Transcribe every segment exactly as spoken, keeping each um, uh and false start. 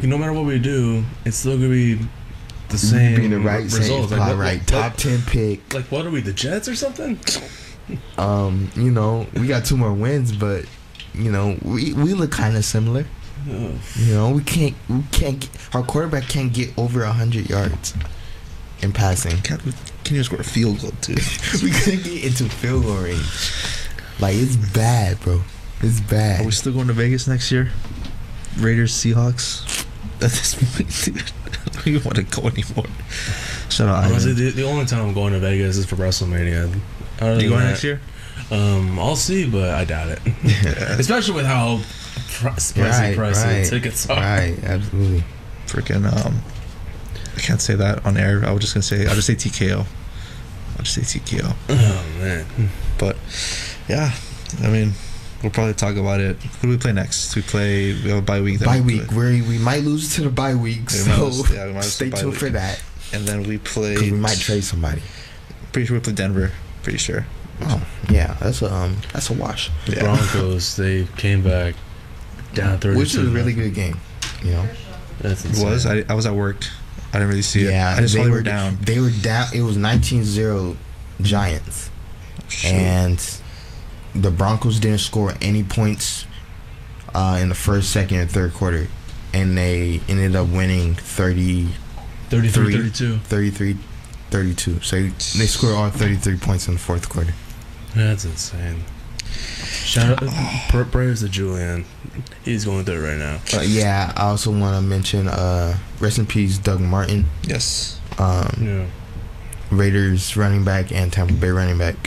no matter what we do, it's still gonna be the same Being the right results. Like, what, right, what, top what, ten pick. Like, what are we, the Jets or something? Um, you know, we got two more wins, but you know, we we look kind of similar. Oh. You know, we can't we can't get, our quarterback can't get over a hundred yards in passing. Can, can you score a field goal too? We couldn't get into field goal range. Like, it's bad, bro. It's bad. Are we still going to Vegas next year? Raiders, Seahawks. At this point, dude, I don't even want to go anymore. Shout out. Honestly, the, the only time I'm going to Vegas is for WrestleMania. Other You than going that, next year? Um, I'll see, but I doubt it. Yeah. Especially with how pr- pricey Right, pricey right, the tickets are. right, absolutely. Freaking um, I can't say that on air. I was just gonna say. I'll just say T K O. I'll just say T K O. Oh man. But yeah, I mean, we'll probably talk about it. Who do we play next? We play. We have a bye week. that Bye we week. play. We we might lose to the bye week, We so might lose- yeah, we might lose to stay the bye tuned week. for that. And then we play. 'Cause we might trade somebody. Pretty sure we play Denver. Pretty sure. Oh yeah, that's a um that's a wash. The Yeah. Broncos, they came back down thirty-two. Which is a really good game. You know. That's It insane. was. I, I was at work. I didn't really see it. Yeah, I just saw they were were down. They were down. It was nineteen zero Giants, Shoot. and the Broncos didn't score any points uh, in the first, second, and third quarter, and they ended up winning thirty, thirty-three thirty-two. thirty-three, thirty-two. So they scored all thirty-three points in the fourth quarter. That's insane. Shout out, pr- prayers to Julian. He's going through it right now. Uh, yeah, I also want to mention uh, rest in peace, Doug Martin, Yes. um, Yeah. Raiders running back and Tampa Bay running back.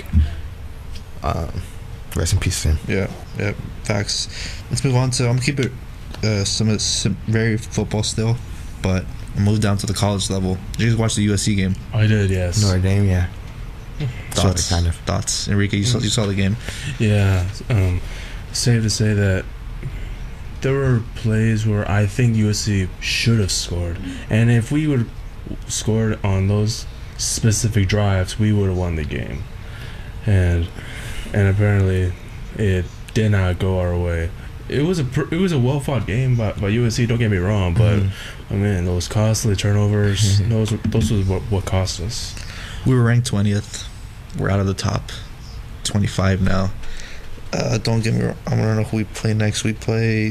Um, rest in peace to him. Yeah. Yeah. Facts. Let's move on to. I'm gonna keep it uh, some, some very football still, but I'll move down to the college level. Did you guys watch the U S C game? I did, yes. Notre Dame, yeah. Thoughts? Sort of, kind of. Thoughts? Enrique, you saw you saw the game. Yeah. Um, safe to say that there were plays where I think U S C should have scored, and if we would have scored on those specific drives, we would have won the game. And and apparently, it did not go our way. It was a pr- it was a well fought game by, by U S C. Don't get me wrong, but Mhm. I mean those costly turnovers, Mhm. those those was what, what cost us. We were ranked twentieth. We're out of the top twenty-five now. Uh, don't get me wrong. I want to know who we play next. We play.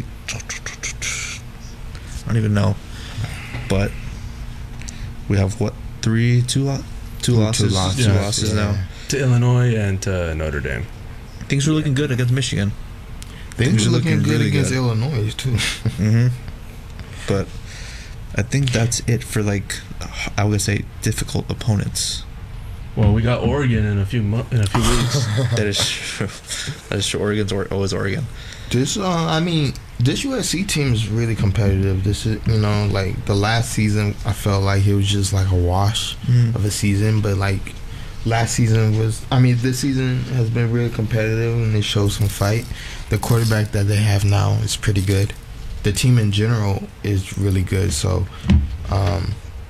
I don't even know. But we have what three, two, lo- two, Two- losses, two losses, two yeah. losses Yeah. now. To Illinois and to Notre Dame. Things were looking good against Michigan. Things Things were are looking looking good really against good. Illinois too. Mm-hmm. But I think that's it for like I would say difficult opponents. Well, we got Oregon in a few mo- in a few weeks. That is true. That is true. Oregon's or- always Oregon. This, uh, I mean, this U S C team is really competitive. This is, you know, like the last season, I felt like it was just like a wash Mm. of a season. But like last season was, I mean, this season has been really competitive and they show some fight. The quarterback that they have now is pretty good. The team in general is really good. So, um,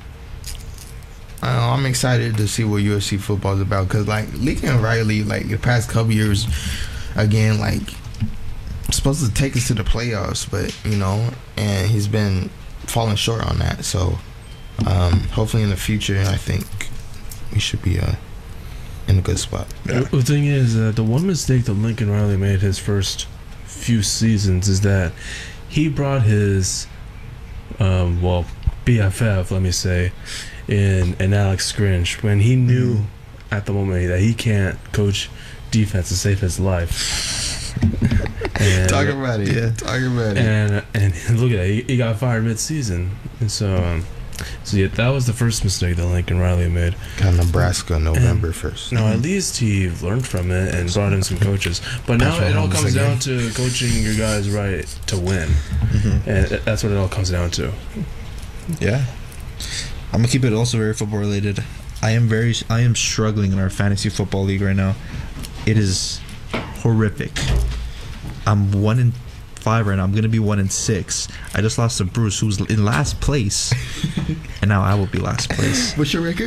I don't know, I'm excited to see what U S C football is about because, like, Lincoln Riley, like the past couple years, again, like supposed to take us to the playoffs, but you know, and he's been falling short on that. So, um, hopefully in the future, I think we should be uh, in a good spot. Yeah. The thing is, uh, the one mistake that Lincoln Riley made his first few seasons is that he brought his, um, well, B F F, let me say, in, in Alex Grinch when he knew Mm-hmm. at the moment that he can't coach defense to save his life. and, Talk about it. Yeah. Talk about it. and and look at it, he, he got fired mid-season, and so um, so yeah, that was the first mistake that Lincoln Riley made. Got Nebraska November first. Now, at least he learned from it and brought in some coaches. But now Patrick it all Mahomes comes again. down to coaching your guys right to win. Mm-hmm. And that's what it all comes down to. Yeah. I'm gonna keep it also very football related. I am very I am struggling in our fantasy football league right now. It is horrific. I'm one in five right now. I'm gonna be one in six. I just lost to Bruce, who's in last place, and now I will be last place. What's your record?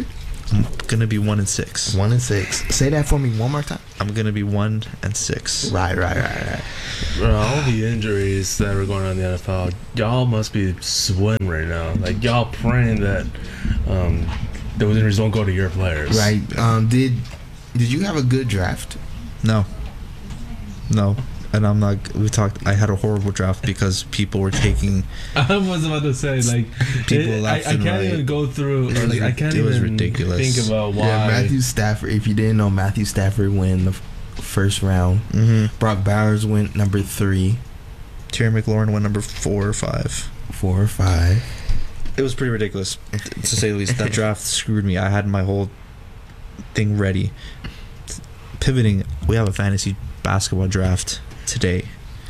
I'm gonna be one and six. One and six. Say that for me one more time. I'm gonna be one and six. Right, right, right, right. Bro, all the injuries that are going on in the N F L, y'all must be sweating right now. Like, y'all praying that um, those injuries don't go to your players. Right. Um. Did Did you have a good draft? No. No. And I'm not. We talked. I had a horrible draft because people were taking. I was about to say, like, People it, I, left I and can't right. even go through. Or, like, I can't It was even ridiculous. think about why. Yeah, Matthew Stafford. If you didn't know, Matthew Stafford went in the f- first round. Mm-hmm. Brock Bowers went number three, Terry McLaurin went number four or five. four or five. It was pretty ridiculous, to say the least. That draft screwed me. I had my whole thing ready. Pivoting, we have a fantasy basketball draft today,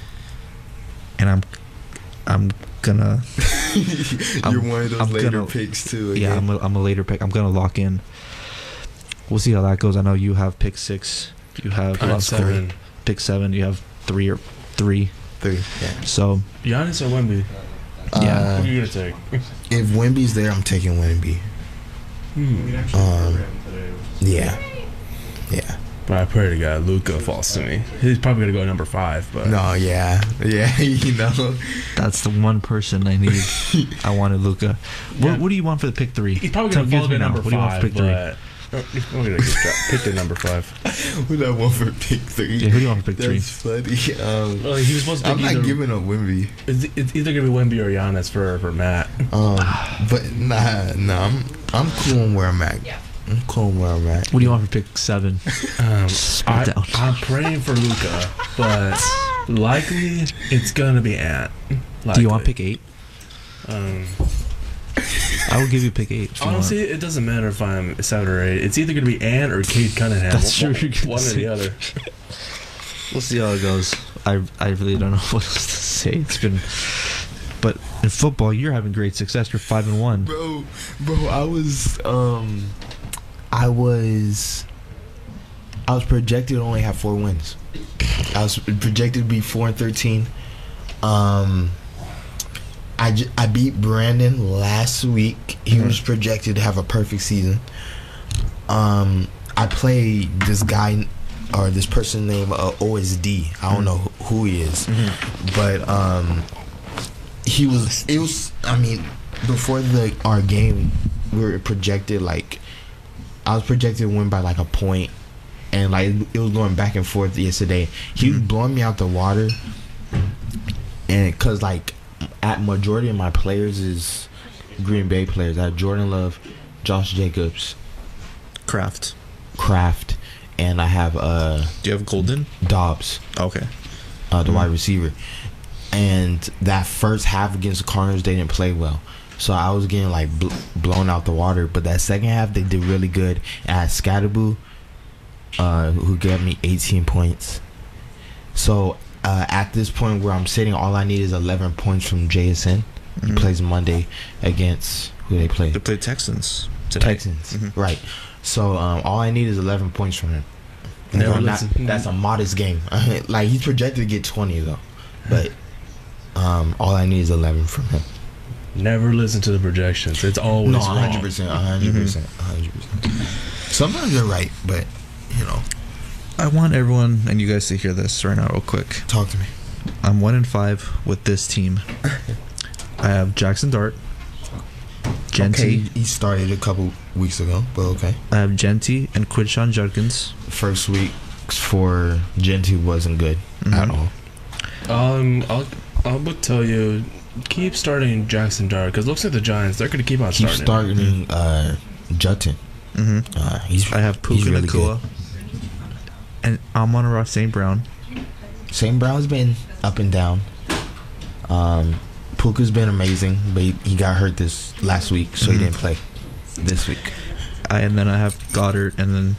and I'm, I'm gonna. You're I'm- one of those I'm later gonna- picks too. Yeah, again. I'm a, I'm a later pick. I'm gonna lock in. We'll see how that goes. I know you have pick six. You have Pick uh, seven. pick seven. You have three or three. three. Yeah. So Giannis or Wemby? Yeah. Who are you gonna take? If Wemby's there, I'm taking Wemby. Hmm. Um. Yeah. Yeah. But I pray to God Luca falls to me. He's probably gonna go number five, but No. Yeah. Yeah. You know. that's the one person I need. I wanted Luca. What, Yeah. what do you want for the pick three? he's probably Tell- gonna give fall me to now. number What do you want five. for pick three? But oh, he's probably gonna get dra- picked at number five. Who's that one for pick three? Yeah, who do you want for pick three? That's funny. Um. Well, he was supposed to I'm pick not either. giving up Wemby. It's, it's either gonna be Wemby or Giannis for for Matt. Um. But nah. Nah. I'm. I'm cool on where I'm at. I'm cool on where I'm at. What do you want for pick seven? Um, Spit I, down. I'm praying for Luca, but likely it's gonna be Ant. Do you want Likely. pick eight? Um, I will give you pick eight. If you want. honestly, it doesn't matter if I'm seven or eight. It's either gonna be Ant or Cade Cunningham. That's one, true, you're gonna One or say. the other. We'll see how it goes. I I really don't know what else to say. It's been, but in football, you're having great success. You're five and one. Bro, bro, I was um I was I was projected to only have four wins. I was projected to be four and thirteen. Um I, j- I beat Brandon last week. He Mhm. was projected to have a perfect season. Um I played this guy or this person named uh, O S D. I don't Mhm. know who, who he is. But um he was it was I mean before the our game we were projected like I was projected to win by like a point and like it was going back and forth yesterday. He was Mhm. blowing me out the water and cuz like at majority of my players is Green Bay players. I have Jordan Love, Josh Jacobs, Kraft. Kraft, and I have uh Do you have Golden? Dobbs, Okay. uh, the Mhm. wide receiver. And that first half against the Cardinals, they didn't play well. So I was getting like bl- blown out the water. But that second half, they did really good. And I had Scatterboo, uh, who gave me eighteen points. So uh, at this point where I'm sitting, all I need is eleven points from J S N. He Mhm. plays Monday against who they play. They played Texans today. Texans, Mhm. right? So um, all I need is eleven points from him. Never Well, not- listen. that's a modest game. Like he's projected to get twenty though, but um, all I need is eleven from him. Never listen to the projections. It's always No, wrong. one hundred percent, one hundred percent, one hundred percent. Sometimes they're right, but you know, I want everyone and you guys to hear this right now, real quick. talk to me. I'm one in five with this team. I have Jackson Dart, Genty. Okay, he started a couple weeks ago, but okay. I have Genty and Quidshawn Judkins. First week for Genty wasn't good at Mhm. all. Um, I'll I would tell you, keep starting Jackson Dart because looks like the Giants. They're gonna keep on Keep starting. him. starting uh, Jutton. Mm-hmm. Uh, he's I have he's Puka really Nakua and Amon-Ra Saint Brown. Saint Brown's been up and down. Um, Puka's been amazing, but he, he got hurt this last week, so Mhm. he didn't play this week. I, and then I have Goddard, and then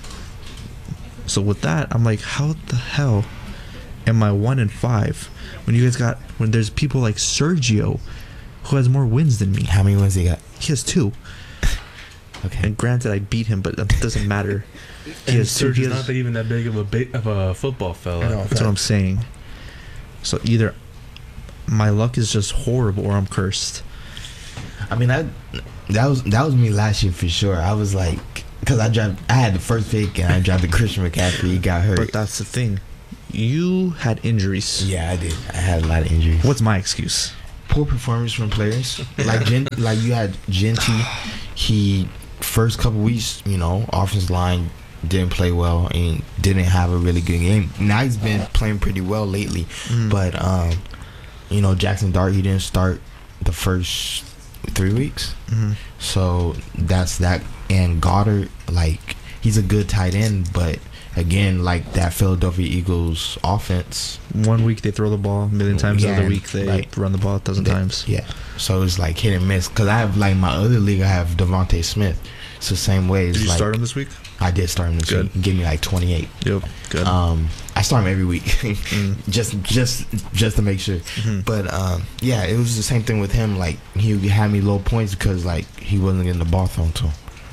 so with that, I'm like, how the hell am I one and five when you guys got when there's people like Sergio who has more wins than me? How many wins he got? He has two, Okay. and granted, I beat him, but that doesn't matter. He And has two. Serge He is has, not that even that big of a big of a football fella. No. that's what I'm saying. So either my luck is just horrible, or I'm cursed. I mean, that that was that was me last year for sure. I was like, because I dropped. I had the first pick and I dropped the Christian McCaffrey. He got hurt. But that's the thing. You had injuries. Yeah, I did. I had a lot of injuries. What's my excuse? Poor performance from players. Like Gen, like you had Genty. He first couple weeks, you know, offensive line didn't play well and didn't have a really good game. Now he's been playing pretty well lately, Mm. but um, you know, Jackson Dart, he didn't start the first three weeks, Mm-hmm. so that's that. And Goddard, like he's a good tight end, but again, like that Philadelphia Eagles offense. One week they throw the ball a million times. Yeah, the other week they like, run the ball a dozen they- times. Yeah, so it's like hit and miss. Cause I have like my other league, I have Devontae Smith. It's the same way. It's Did you like, start him this week? I did start him this Good. week. He gave me like twenty-eight. Yep. Good. Um, I start him every week, Mm. just just just to make sure. Mhm. But um, yeah, it was the same thing with him. Like he had me low points because like he wasn't getting the ball thrown to him.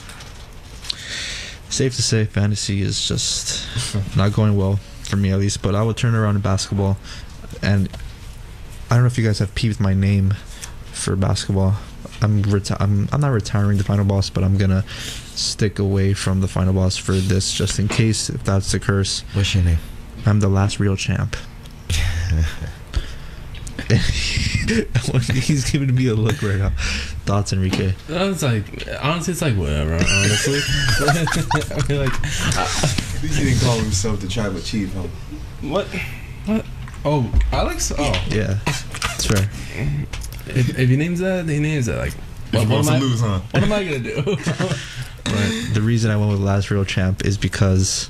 Safe to say, fantasy is just not going well for me, at least. But I will turn around in basketball, and I don't know if you guys have peeped my name for basketball. I'm reti- I'm I'm not retiring the final boss, but I'm gonna stick away from the final boss for this, just in case if that's the curse. What's your name? I'm the last real champ. He's giving me a look right now. Thoughts, Enrique? It's like honestly, it's like whatever. Honestly, I mean, like At least he didn't call himself the tribal chief, huh? what? What? Oh, Alex. Oh, Yeah, it's fair. if, if he names that, he names that. Like, He what, what, wants am to I, lose, huh? what am I gonna do? But the reason I went with last real champ is because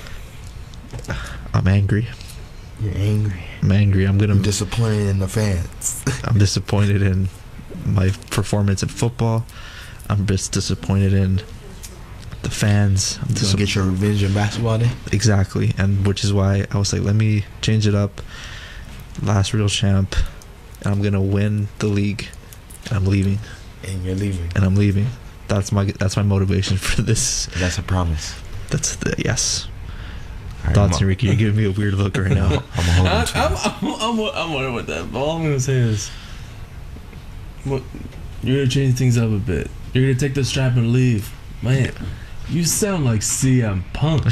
I'm angry. You're angry. I'm angry. I'm gonna. I'm disappointed in the fans. I'm disappointed in my performance in football. I'm just disappointed in the fans. I'm You dis- gonna get your revenge in basketball then? exactly, and which is why I was like, let me change it up. Last real champ, and I'm gonna win the league. And I'm leaving, And you're leaving. and I'm leaving. That's my that's my motivation for this. That's a promise. That's the yes. All right, Thoughts, I'm, Enrique? You're giving me a weird look right now. I'm gonna hold I, him to I'm, it. I'm, I'm, I'm wondering with that. But all I'm gonna say is, what you're gonna change things up a bit. You're gonna take the strap and leave, man. You sound like C M Punk.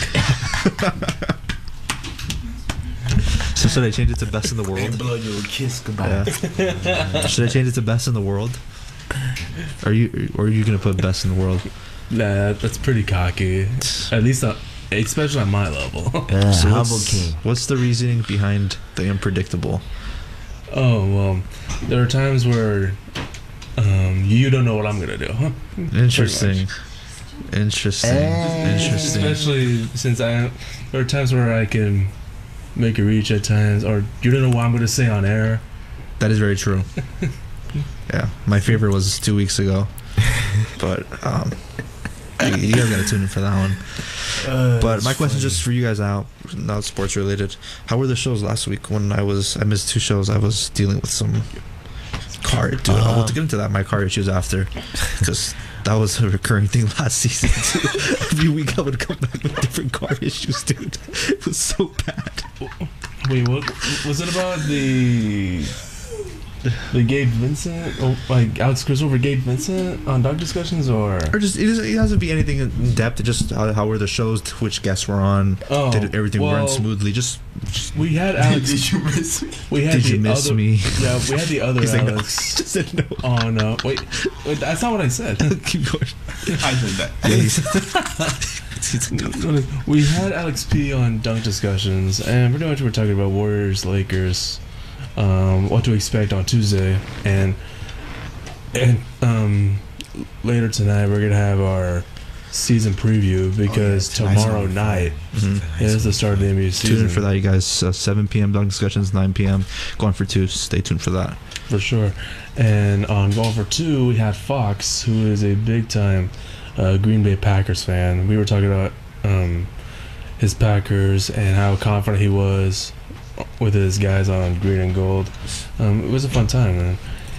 So should I change it to best in the And world? blow you a kiss goodbye. Yeah. Should I change it to best in the world? Are you or are you gonna put best in the world? Nah, that's pretty cocky. At least, uh, especially at my level. Yeah, So humble what's, king. what's the reasoning behind the unpredictable? Oh well, there are times where um, you don't know what I'm gonna do. Interesting. Interesting. Eh. Interesting. Especially since I, there are times where I can make a reach at times, or you don't know what I'm gonna say on air. That is very true. Yeah, my favorite was two weeks ago, but um, you, you guys gotta tune in for that one. Uh, But my it's question, funny. just for you guys out, not sports related. How were the shows last week? When I was, I missed two shows. I was dealing with some car. Dude, Uh, we'll get into that. My car issues after, because that was a recurring thing last season too. Every week I would come back with different car issues, dude. It was so bad. Wait, what was it about the the Gabe Vincent, or like Alex Chris over Gabe Vincent on Dog Discussions, or Or just it doesn't, it doesn't be anything in depth. It just how, how were the shows, which guests were on, oh, did everything well, run smoothly? Just, just we had Alex. Did you miss me? We had did the you miss other, me? Yeah, we had the other He's like, no. Alex. Just said no. Oh no! Wait, wait, that's not what I said. Keep going. I did that. Yeah, he's, he's like, We had Alex P on Dunk Discussions, and pretty much we're talking about Warriors, Lakers, um, what to expect on Tuesday, and and um, later tonight we're gonna have our season preview because Oh, yeah, tonight's tomorrow on night mhm. is the start of the N B A season. Tune in for that, you guys. Uh, seven p.m. Dunk Discussions, nine p.m. Going for two. Stay tuned for that. For sure. And on Going for Two, we had Fox, who is a big time uh, Green Bay Packers fan. We were talking about um, his Packers and how confident he was with his guys on green and gold. Um, it was a fun time, man.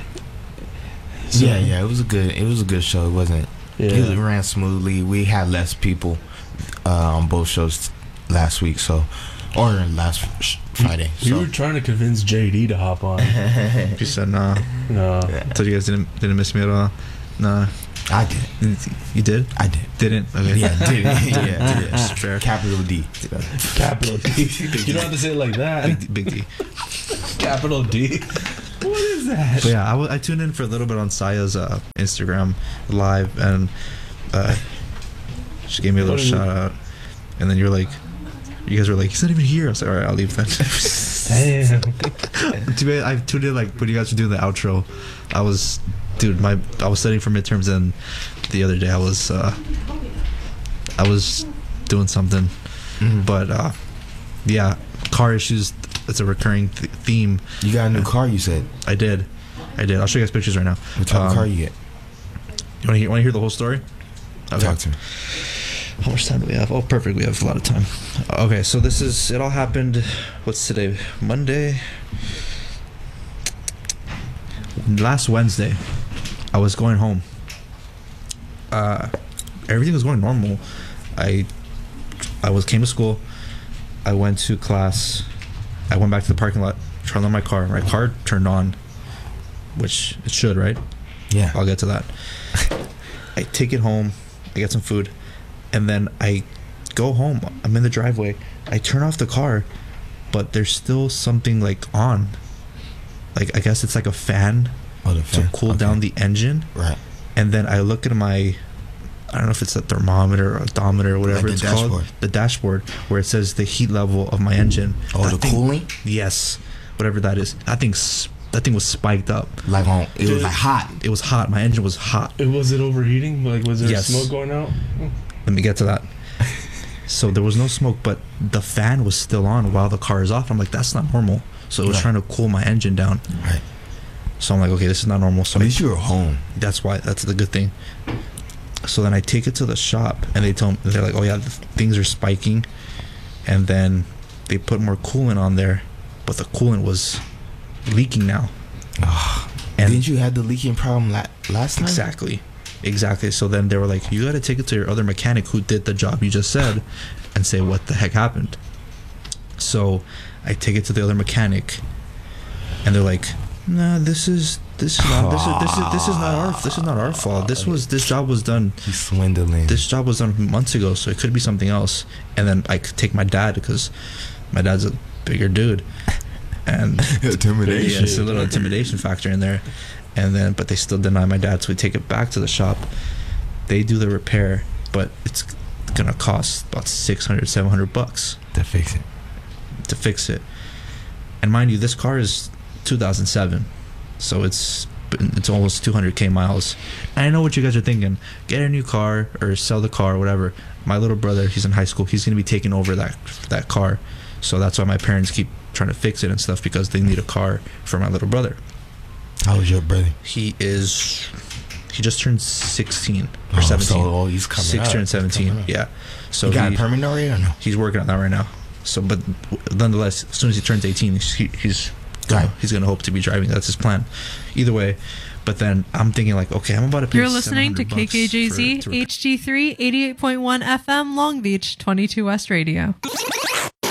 So- yeah, yeah, it was a good, it was a good show. It wasn't. It Yeah. ran smoothly. We had less people uh, on both shows last week, so or last sh- Friday. We So were trying to convince J D to hop on. He said, nah. No. I told you guys didn't didn't miss me at all. Nah. I did. You did? I did. Didn't? Okay. Yeah, did. Yeah, did. That's fair. Capital D. Capital D. You don't have to say it like that. Big, big D. Capital D. What is that? But yeah, I, w- I tuned in for a little bit on Saya's uh, Instagram live, and uh, she gave me a little shout out. And then you're like, you guys were like, he's not even here. I was like, all right, I'll leave then. Damn. To be, I tuned in like when you guys were doing the outro. I was, dude, my I was studying for midterms, and the other day I was, uh, I was doing something, Mm-hmm. but uh, yeah, car issues. It's a recurring th- theme. You got a new car, you said. I did, I did. I'll show you guys pictures right now. What type Um, of car you get? You want to hear, wanna hear the whole story? Okay. Talk to me. How much time do we have? Oh, perfect. We have a lot of time. Okay, so this is, it all happened, what's today? Monday? Last Wednesday, I was going home. Uh, everything was going normal. I, I was came to school. I went to class. I went back to the parking lot, turned on my car. My car turned on, which it should, right? Yeah. I'll get to that. I take it home. I get some food. And then I go home. I'm in the driveway. I turn off the car, but there's still something like on. Like, I guess it's like a fan Oh, the to fan. cool Okay. down the engine. Right. And then I look at my, I don't know if it's a thermometer or odometer or whatever Like it's the called. dashboard. The dashboard, where it says the heat level of my engine. Oh, That the thing- cooling? Yes. Whatever that is. That thing's, that thing was spiked up. Like on, it was Dude. like hot. It was hot. My engine was hot. It, was it overheating? Like, was there Yes. smoke going out? Let me get to that. So there was no smoke, but the fan was still on while the car is off. I'm like, that's not normal. So it was Right. trying to cool my engine down. Right. So I'm like, okay, this is not normal. So At I, least you were home. that's why, that's the good thing. So then I take it to the shop, and they tell me, they're like, oh yeah, the things are spiking. And then they put more coolant on there, but the coolant was leaking now. And Didn't you have the leaking problem la- last time? exactly. Exactly. So then they were like, you got to take it to your other mechanic who did the job you just said and say what the heck happened. So I take it to the other mechanic, and they're like, no, this is this is not this is this is this is not our this is not our fault. This was this job was done He's swindling. this job was done months ago, so it could be something else. And then I could take my dad, because my dad's a bigger dude, and Intimidation. yeah, it's a little intimidation factor in there. And then, but they still deny my dad, so we take it back to the shop. They do the repair, but it's gonna cost about six hundred, seven hundred bucks To fix it. to fix it. And mind you, this car is two thousand seven, so it's it's almost two hundred k miles. And I know what you guys are thinking: get a new car or sell the car, or whatever. My little brother, he's in high school. He's gonna be taking over that that car, so that's why my parents keep trying to fix it and stuff, because they need a car for my little brother. How was your brother? He is, he just turned sixteen or Oh, seventeen. So, oh, he's coming Six up. turned He's seventeen. coming up. Yeah. So You got he, a permit already or no? he's working on that right now. So, but nonetheless, as soon as he turns eighteen, he, he's gonna, Right. he's gonna hope to be driving. That's his plan. Either way, but then I'm thinking like, okay, I'm about to pay. You're listening to seven hundred K K J bucks Z for- to- H G three eighty-eight point one F M Long Beach twenty-two West Radio.